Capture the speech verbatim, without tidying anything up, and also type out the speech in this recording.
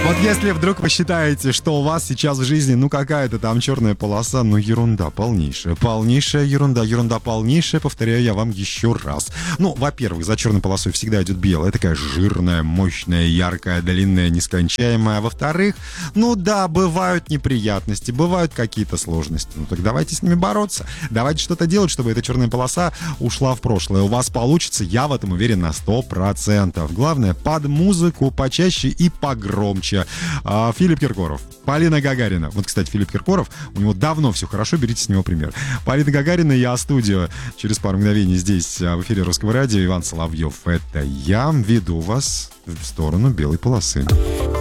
Вот если вдруг вы считаете, что у вас сейчас в жизни, ну, какая-то там черная полоса, ну, ерунда полнейшая, полнейшая ерунда, ерунда полнейшая, повторяю я вам еще раз. Ну, во-первых, за черной полосой всегда идет белая, такая жирная, мощная, яркая, длинная, нескончаемая. Во-вторых, ну да, бывают неприятности, бывают какие-то сложности. Ну, так давайте с ними бороться. Давайте что-то делать, чтобы эта черная полоса ушла в прошлое. У вас получится, я в этом уверен на сто процентов. Главное, под музыку почаще и погромче. А, Филипп Киркоров, Полина Гагарина. Вот, кстати, Филипп Киркоров, у него давно все хорошо, берите с него пример. Полина Гагарина, я студио. Через пару мгновений здесь в эфире Русского радио. Иван Соловьев, это я веду вас в сторону белой полосы.